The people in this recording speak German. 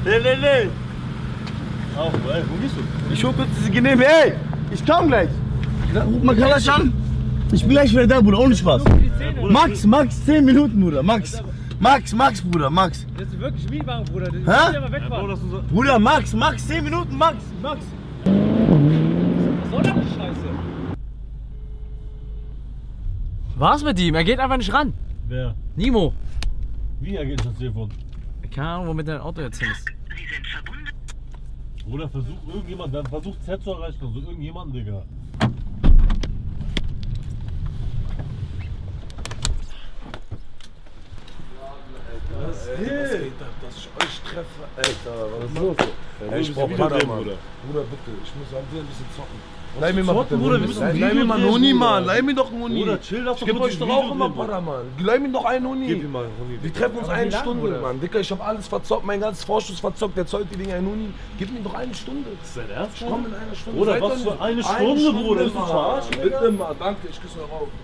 Nee. Auf, ey, wo gehst du? Ich hol kurz diese Genehme, ey! Ich komm gleich! Ruf mal Kalasch an! Ich bin gleich wieder da, Bruder, ohne Spaß. Max, 10 Minuten, Bruder, Max, Bruder, Max. Das ist wirklich Mietwagen, Bruder. Das Hä? ist ja mal wegfahren. Bruder, Max, 10 Minuten, Max. Was soll das die Scheiße? Was mit ihm? Er geht einfach nicht ran. Wer? Nimo. Wie er geht das Telefon? Keine Ahnung, womit dein Auto jetzt hin ist. Oder versucht irgendjemand, dann versucht Z zu erreichen, also irgendjemanden, Digga. Was geht ab, dass ich euch treffe? Alter, was ist los? Ey, Ich brauch Bruder. Bruder, bitte, ich muss ein bisschen zocken. Leih mir mal zocken, bitte Bruder, Uni. wir müssen ein Leih mir Video mal einen drehen, Uni, Bruder. Mann. Leih mir doch einen Uni. Bruder, chill, lass Ich doch geb kurz euch ein doch auch Video immer drehen, Para, Mann. Leih mir doch einen Uni. Gib ihm mal einen Uni. Wir treffen uns Aber eine wie lang, Stunde, Bruder? Mann. Dicker, ich hab alles verzockt, mein ganzes Vorschuss verzockt. Der zollt die Dinge einen Uni. Gib mir doch eine Stunde. Ist dein Ernst? Ich komm in einer Stunde. Bruder, Seid was doch für nicht- eine Stunde, Bruder? Ist das Mann. verarschen, Digga? Bitte mal, danke, ich küsse noch auf.